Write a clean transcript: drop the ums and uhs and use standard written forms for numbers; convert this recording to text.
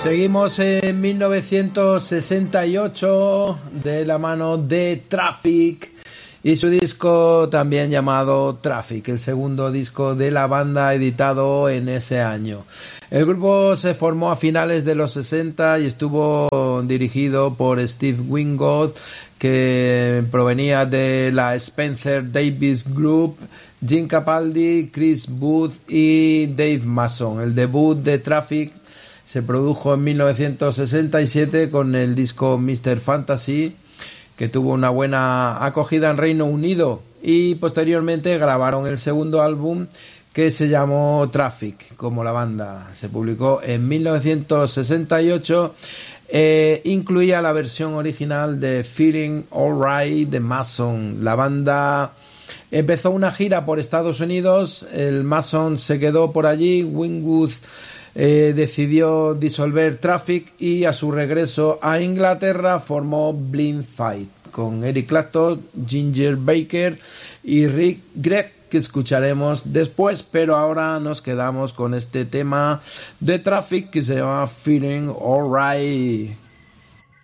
Seguimos en 1968 de la mano de Traffic y su disco también llamado Traffic, el segundo disco de la banda editado en ese año. El grupo se formó a finales de los 60 y estuvo dirigido por Steve Wingold, que provenía de la Spencer Davis Group, Jim Capaldi, Chris Booth y Dave Mason. El debut de Traffic se produjo en 1967 con el disco Mr. Fantasy, que tuvo una buena acogida en Reino Unido, y posteriormente grabaron el segundo álbum, que se llamó Traffic, como la banda. Se publicó en 1968, incluía la versión original de Feeling Alright de Mason. La banda empezó una gira por Estados Unidos, el Mason se quedó por allí, Winwood decidió disolver Traffic y a su regreso a Inglaterra formó Blind Faith con Eric Clapton, Ginger Baker y Rick Gregg, que escucharemos después, pero ahora nos quedamos con este tema de Traffic que se llama Feeling Alright.